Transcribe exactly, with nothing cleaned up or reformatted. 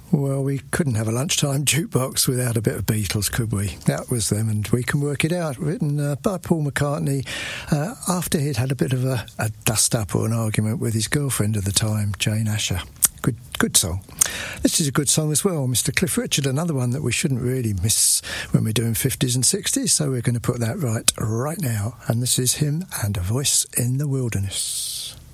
Well, we couldn't have a lunchtime jukebox without a bit of Beatles, could we? That was them, and We Can Work It Out, written uh, by Paul McCartney uh, after he'd had a bit of a, a dust-up or an argument with his girlfriend at the time, Jane Asher. Good, good song. This is a good song as well, Mister Cliff Richard, another one that we shouldn't really miss when we're doing fifties and sixties, so we're going to put that right right now. And this is him and A Voice in the Wilderness.